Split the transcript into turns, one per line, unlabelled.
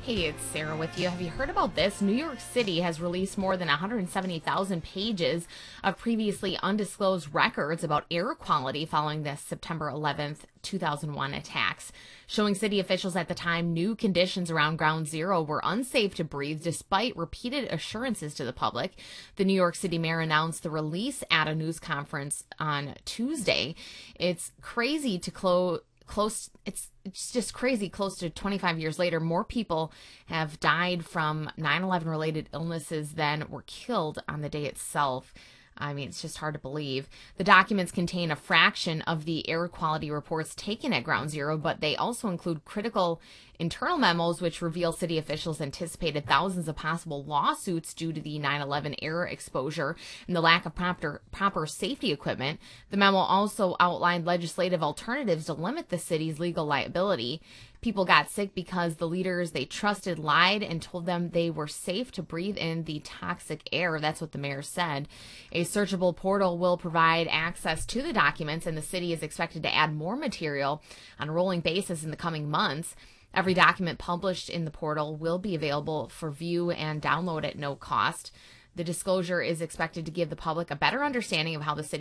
Hey, it's Sarah with you. Have you heard about this? New York City has released more than 170,000 pages of previously undisclosed records about air quality following the September 11th, 2001 attacks, showing city officials at the time new conditions around Ground Zero were unsafe to breathe despite repeated assurances to the public. The New York City mayor announced the release at a news conference on Tuesday. It's crazy to it's just crazy. Close to 25 years later, more people have died from 9/11 related illnesses than were killed on the day itself. I mean, it's just hard to believe. The documents contain a fraction of the air quality reports taken at Ground Zero, but they also include critical internal memos which reveal city officials anticipated thousands of possible lawsuits due to the 9/11 air exposure and the lack of proper safety equipment. The memo also outlined legislative alternatives to limit the city's legal liability. People got sick because the leaders they trusted lied and told them they were safe to breathe in the toxic air. That's what the mayor said. A searchable portal will provide access to the documents, and the city is expected to add more material on a rolling basis in the coming months. Every document published in the portal will be available for view and download at no cost. The disclosure is expected to give the public a better understanding of how the city